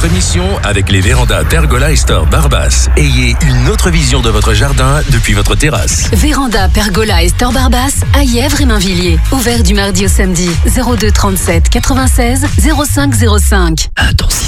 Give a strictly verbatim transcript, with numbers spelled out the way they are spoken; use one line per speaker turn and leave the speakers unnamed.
votre mission avec les vérandas Pergola et Store Barbas. Ayez une autre vision de votre jardin depuis votre terrasse.
Véranda Pergola et Store Barbas à Yèvres et Mainvilliers. Ouvert du mardi au samedi. zéro deux trente-sept quatre-vingt-seize zéro cinq zéro cinq.
Attention.